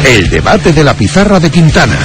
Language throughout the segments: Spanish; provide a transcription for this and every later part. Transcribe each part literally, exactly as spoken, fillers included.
El debate de la pizarra de Quintana.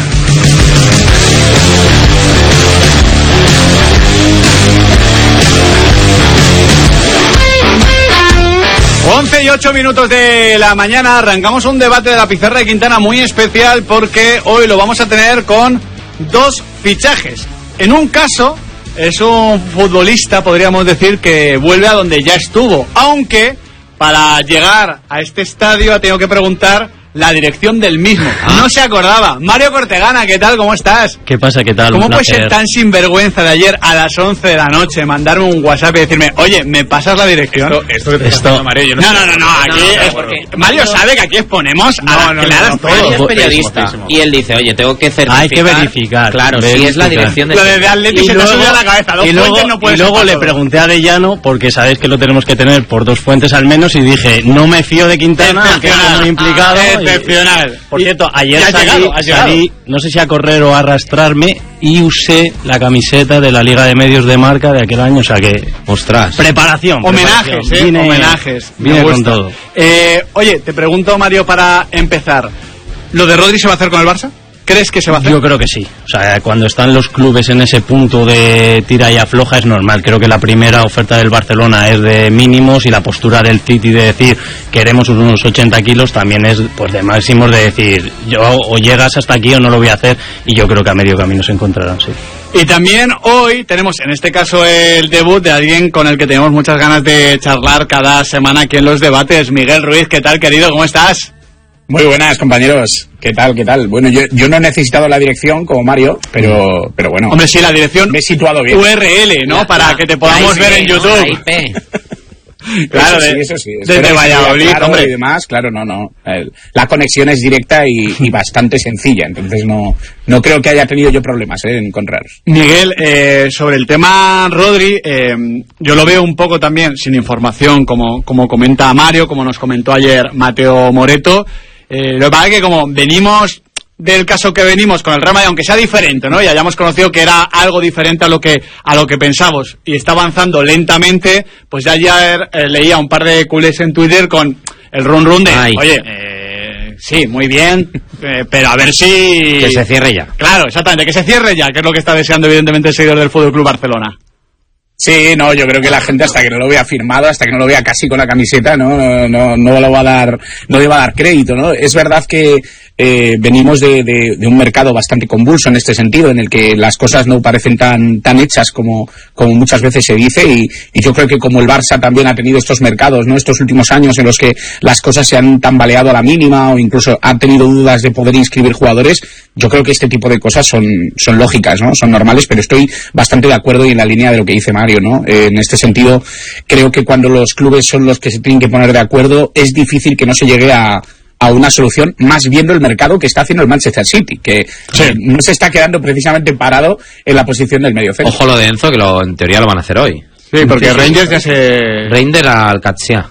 once y ocho minutos de la mañana, arrancamos un debate de la pizarra de Quintana muy especial porque hoy lo vamos a tener con dos fichajes. En un caso es un futbolista, podríamos decir, que vuelve a donde ya estuvo, aunque para llegar a este estadio ha tenido que preguntar la dirección del mismo. Ah. No se acordaba. Mario Cortegana, ¿qué tal? ¿Cómo estás? ¿Qué pasa? ¿Qué tal? ¿Cómo puedes ser tan sinvergüenza de ayer a las once de la noche mandarme un WhatsApp y decirme, oye, ¿me pasas la dirección? Esto, esto que te esto... está Mario, yo no, no, no, no, no, aquí no, es porque Mario sabe que aquí exponemos a no, las no, claras no, no, todo. Mario es periodista y él dice, oye, tengo que certificar. Hay que verificar. Claro, si es la dirección de... Lo de Atleti se te sube a la cabeza. Dos y luego, fuentes no puedes y luego le todo. pregunté a Arellano, porque sabéis que lo tenemos que tener por dos fuentes al menos, y dije, no me fío de Quintana, que está muy implicado. Excepcional. Y, por cierto, ayer has salí, llegado, has llegado. salí, no sé si a correr o a arrastrarme, y usé la camiseta de la Liga de Medios de Marca de aquel año, o sea que... Ostras. Preparación. Homenajes, preparación. eh, Vine, homenajes. Vine con todo. Eh, oye, te pregunto, Mario, para empezar, ¿lo de Rodri se va a hacer con el Barça? ¿Crees que se va a hacer? Yo creo que sí. O sea, cuando están los clubes en ese punto de tira y afloja es normal. Creo que la primera oferta del Barcelona es de mínimos y la postura del City de decir queremos unos ochenta kilos también es pues de máximos, de decir yo o llegas hasta aquí o no lo voy a hacer, y yo creo que a medio camino se encontrarán, sí. Y también hoy tenemos en este caso el debut de alguien con el que tenemos muchas ganas de charlar cada semana aquí en los debates. Miguel Ruiz, ¿qué tal, querido? ¿Cómo estás? Muy buenas, compañeros. ¿Qué tal? ¿Qué tal? Bueno, yo, yo no he necesitado la dirección como Mario, pero, pero bueno. Hombre, sí, la dirección. Me he situado bien. U R L, ¿no? La, Para la, que te podamos ver en YouTube. La I P. Claro, eso de, sí, eso sí. desde Valladolid, claro, hombre. Y demás, claro, no, no. El, la conexión es directa y, y bastante sencilla, entonces no, no creo que haya tenido yo problemas ¿eh? en encontrar. Miguel, eh, sobre el tema Rodri, eh, yo lo veo un poco también sin información, como, como comenta Mario, como nos comentó ayer Mateo Moreto. Eh, lo que pasa es que como venimos del caso que venimos con el Real Madrid, aunque sea diferente, ¿no? Y hayamos conocido que era algo diferente a lo que a lo que pensamos y está avanzando lentamente, pues ya ayer eh, leía un par de culés en Twitter con el run run de, Ay. oye, eh, sí, muy bien, eh, pero a ver si... Que se cierre ya. Claro, exactamente, que se cierre ya, que es lo que está deseando evidentemente el seguidor del F C Barcelona. Sí, no, yo creo que la gente hasta que no lo vea firmado, hasta que no lo vea casi con la camiseta, no, no, no, no lo va a dar, no le va a dar crédito, ¿no? Es verdad que eh, venimos de, de, de un mercado bastante convulso en este sentido, en el que las cosas no parecen tan, tan hechas como, como muchas veces se dice, y, y yo creo que como el Barça también ha tenido estos mercados, ¿no? Estos últimos años en los que las cosas se han tambaleado a la mínima o incluso han tenido dudas de poder inscribir jugadores, yo creo que este tipo de cosas son, son lógicas, ¿no? Son normales, pero estoy bastante de acuerdo y en la línea de lo que dice Mario, ¿no? Eh, en este sentido, creo que cuando los clubes son los que se tienen que poner de acuerdo, es difícil que no se llegue a, a una solución, más viendo el mercado que está haciendo el Manchester City, que sí. eh, no se está quedando precisamente parado en la posición del medio centro. Ojo lo de Enzo, que lo, en teoría lo van a hacer hoy. Sí, porque sí, Rangers ya se... Rangers al Catsia.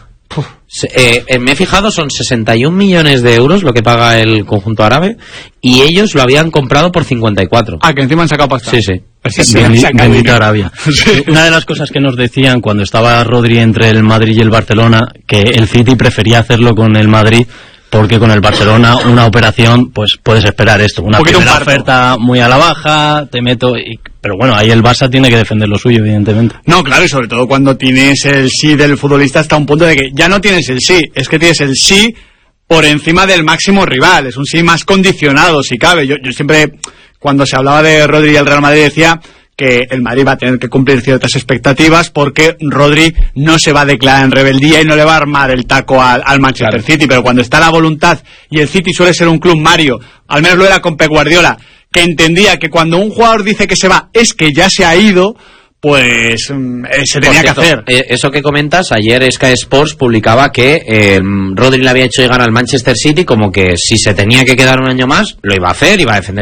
Eh, eh, me he fijado, son sesenta y un millones de euros lo que paga el conjunto árabe, y ellos lo habían comprado por cincuenta y cuatro. Ah, que encima han sacado pasta. Sí, sí. Sí, bendita Arabia. Sí. Una de las cosas que nos decían cuando estaba Rodri entre el Madrid y el Barcelona, que el City prefería hacerlo con el Madrid, porque con el Barcelona una operación, pues puedes esperar esto, una primera un oferta muy a la baja, te meto, y, pero bueno, ahí el Barça tiene que defender lo suyo, evidentemente. No, claro, y sobre todo cuando tienes el sí del futbolista hasta un punto de que ya no tienes el sí, es que tienes el sí por encima del máximo rival, es un sí más condicionado si cabe. Yo, yo siempre, cuando se hablaba de Rodri y el Real Madrid, decía que el Madrid va a tener que cumplir ciertas expectativas porque Rodri no se va a declarar en rebeldía y no le va a armar el taco al, al Manchester claro. City, pero cuando está la voluntad, y el City suele ser un club, Mario, al menos lo era con Pep Guardiola, que entendía que cuando un jugador dice que se va es que ya se ha ido, pues eh, se tenía cierto, que hacer. Eh, eso que comentas, ayer Sky Sports publicaba que eh, Rodri le había hecho llegar al Manchester City como que si se tenía que quedar un año más, lo iba a hacer, iba a defender